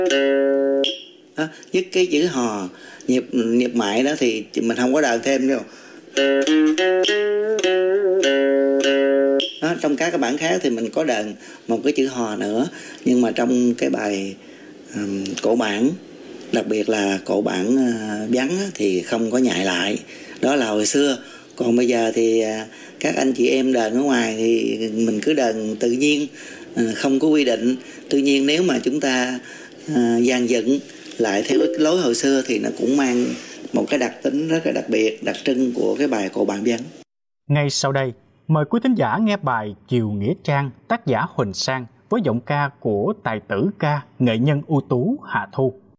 Đó, với cái chữ hò nhịp mại đó thì mình không có đờn thêm đâu. Đó, trong các cái bản khác thì mình có đờn một cái chữ hò nữa, nhưng mà trong cái bài cổ bản, đặc biệt là cổ bản vắn thì không có nhại lại. Đó là hồi xưa. Còn bây giờ thì các anh chị em đờn ở ngoài thì mình cứ đờn tự nhiên, không có quy định. Tuy nhiên nếu mà chúng ta dàn dựng lại theo cái lối hồi xưa thì nó cũng mang một cái đặc tính rất là đặc biệt, đặc trưng của cái bài cổ bản vắn. Ngay sau đây, mời quý thính giả nghe bài Chiều Nghĩa Trang, tác giả Huỳnh Sang với giọng ca của tài tử ca nghệ nhân ưu tú Hạ Thu.